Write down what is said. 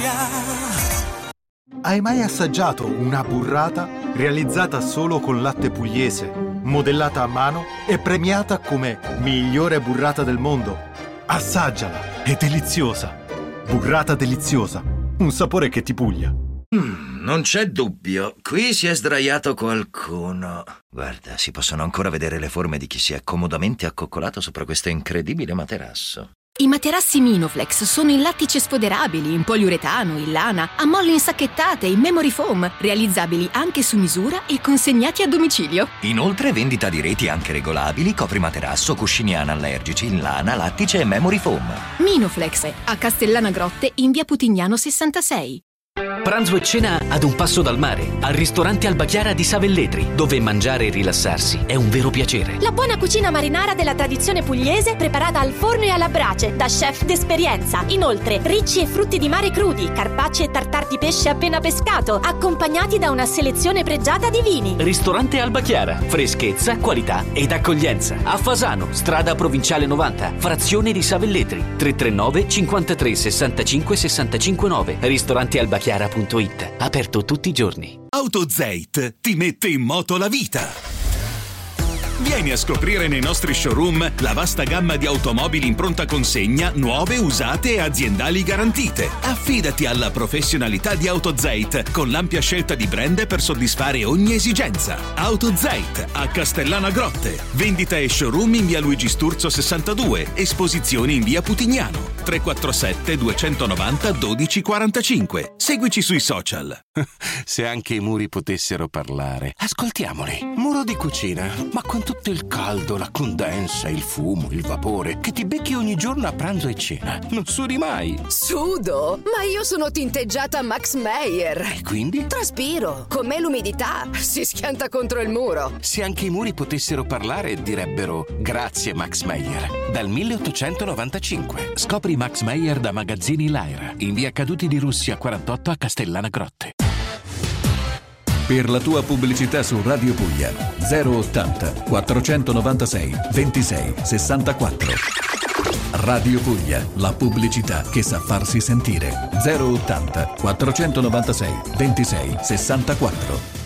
Hai mai assaggiato una burrata realizzata solo con latte pugliese, modellata a mano e premiata come migliore burrata del mondo? Assaggiala, è deliziosa. Burrata deliziosa, un sapore che ti puglia. Non c'è dubbio, qui si è sdraiato qualcuno. Guarda, si possono ancora vedere le forme di chi si è comodamente accoccolato sopra questo incredibile materasso. I materassi Minoflex sono in lattice sfoderabili, in poliuretano, in lana, a molle insacchettate, in memory foam, realizzabili anche su misura e consegnati a domicilio. Inoltre vendita di reti anche regolabili, coprimaterasso, cuscini anallergici in lana, lattice e memory foam. Minoflex, a Castellana Grotte in via Putignano 66. Pranzo e cena ad un passo dal mare, al ristorante Albachiara di Savelletri, dove mangiare e rilassarsi è un vero piacere. La buona cucina marinara della tradizione pugliese preparata al forno e alla brace da chef d'esperienza. Inoltre, ricci e frutti di mare crudi, carpacci e tartar di pesce appena pescato, accompagnati da una selezione pregiata di vini. Ristorante Albachiara, freschezza, qualità ed accoglienza. A Fasano, strada provinciale 90, frazione di Savelletri, 339 53 65 65 9. Ristorantealbachiara.it. Aperto tutti i giorni. AutoZeit ti mette in moto la vita. Vieni a scoprire nei nostri showroom la vasta gamma di automobili in pronta consegna, nuove, usate e aziendali garantite. Affidati alla professionalità di AutoZeit con l'ampia scelta di brand per soddisfare ogni esigenza. AutoZeit a Castellana Grotte. Vendita e showroom in via Luigi Sturzo 62. Esposizioni in via Putignano. 347 290 1245. Seguici sui social. Se anche i muri potessero parlare, ascoltiamoli. Muro di cucina, ma con tutto il caldo, la condensa, il fumo, il vapore che ti becchi ogni giorno a pranzo e cena. Non sudi mai. Sudo? Ma io sono tinteggiata Max Meyer. E quindi? Traspiro. Con me l'umidità si schianta contro il muro. Se anche i muri potessero parlare, direbbero grazie Max Meyer. Dal 1895. Scopri Max Meyer da Magazzini Lyra. In via Caduti di Russia 48 a Castellana Grotte. Per la tua pubblicità su Radio Puglia 080 496 26 64. Radio Puglia, la pubblicità che sa farsi sentire. 080 496 26 64.